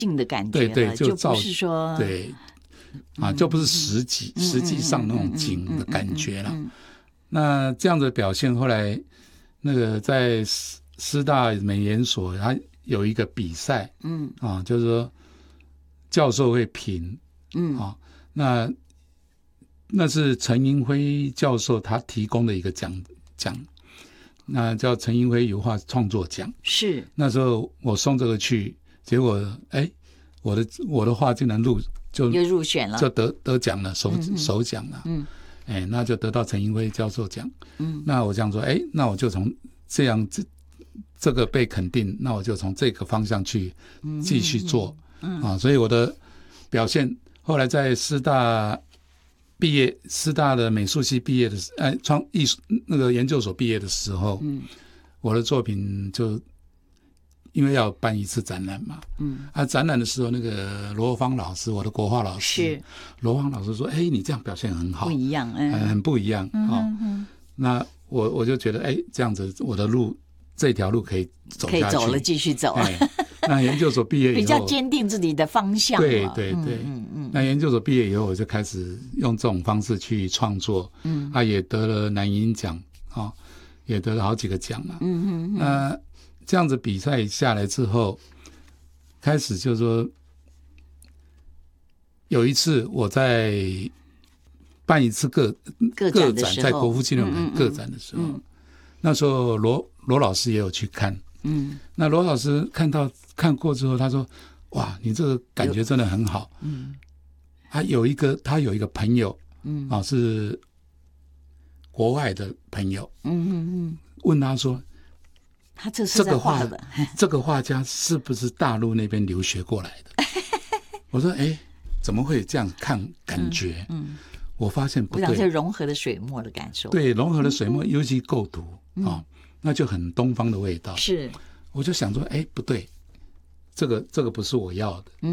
性的感觉了， 对， 就不是说对就不是实际上那种景的感觉了。那这样的表现，后来那个在师大美研所，它有一个比赛，就是说教授会评，那是陈英辉教授他提供的一个奖，那叫陈英辉油画创作奖。是那时候我送这个去，结果我的画竟然又入选了， 就得奖了，首奖了。那就得到陈英辉教授奖。那我这样说，那我就从这个被肯定，那我就从这个方向去继续做。所以我的表现后来在师大的美术系毕业的艺术那个研究所毕业的时候，我的作品就因为要办一次展览嘛，展览的时候，那个罗芳老师，我的国画老师，罗芳老师说：“你这样表现很好，不一样， 很不一样。”那我就觉得，这样子我的路这条路可以走下去，可以走了，继续走。 那研究所毕业以后， 比较坚定自己的方向。 对。那研究所毕业以后，我就开始用这种方式去创作，也得了南银奖，也得了好几个奖了。这样子比赛下来之后，开始就是说，有一次我在办一次个展，在国父纪念馆个展的时候，那时候罗老师也有去看，那罗老师看过之后，他说：“哇，你这个感觉真的很好。”他有一个朋友，是国外的朋友，问他说。 他这是在画的， 这个画家是不是大陆那边留学过来的？我说怎么会这样看感觉？我发现不对， 我想是融合了水墨的感受。 对，融合了水墨，尤其构图那就很东方的味道。 是， 我就想说，不对，这个不是我要的。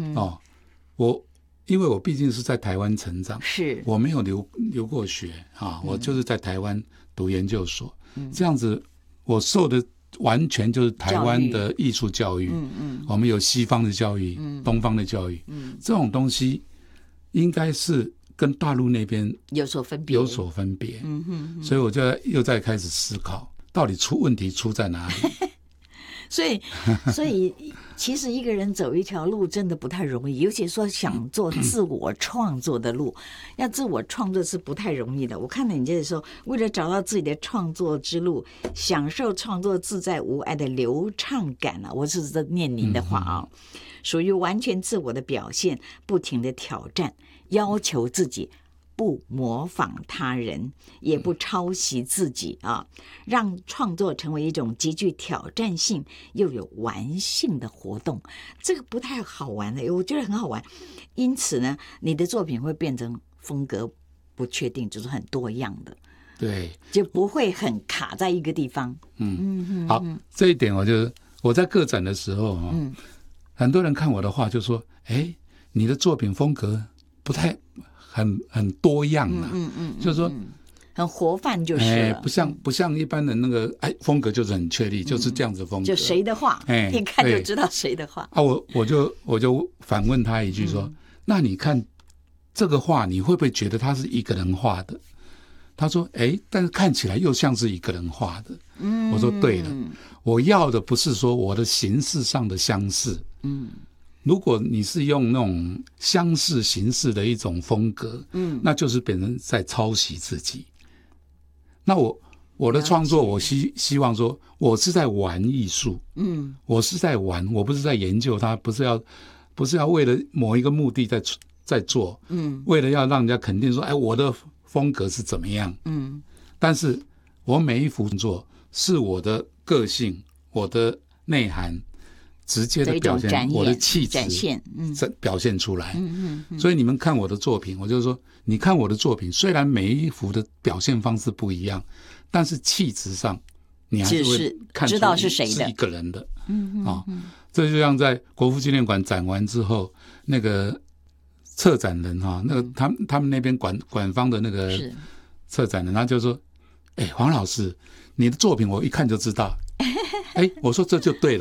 因为我毕竟是在台湾成长，是我没有留过学我就是在台湾读研究所，这样子我受的。完全就是台湾的艺术教育，我们有西方的教育，东方的教育，这种东西应该是跟大陆那边有所分别， 所以我就又再开始思考，到底问题出在哪里？ 所以其实一个人走一条路真的不太容易，尤其说想做自我创作的路，要自我创作是不太容易的。我看到你这说，为了找到自己的创作之路，享受创作自在无碍的流畅感我是在念您的话属于完全自我的表现，不停的挑战，要求自己。不模仿他人，也不抄袭自己让创作成为一种极具挑战性又有玩性的活动。这个不太好玩的，我觉得很好玩。因此呢，你的作品会变成风格不确定，就是很多样的， 对， 就不会很卡在一个地方。 好，这一点我在个展的时候很多人看我的画就说：“你的作品风格不太。”很多样就是说很活泛，就是了不像一般的那个风格就是很确立，就是这样子的风格， 就谁的画一看就知道谁的画我就反问他一句说，那你看这个画你会不会觉得他是一个人画的？他说但是看起来又像是一个人画的。我说对了，我要的不是说我的形式上的相似，如果你是用那种相似形式的一种风格，那就是变成在抄袭自己。那我的创作，我希望说，我是在玩艺术，我是在玩，我不是在研究它，不是要为了某一个目的在做，为了要让人家肯定说，我的风格是怎么样，但是我每一幅作是我的个性，我的内涵。直接的表现我的气质表现出来，所以你们看我的作品，我就说，你看我的作品，虽然每一幅的表现方式不一样，但是气质上你还是会看出知道是谁的， 是一个人的。这就像在国父纪念馆展完之后，那个策展人那个他们那边馆方的那个策展人，他就说：“黄老师，你的作品我一看就知道。”我说这就对了。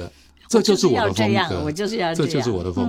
这就是我的风要这样， 格， 我就是要这这样， 就是我的风格。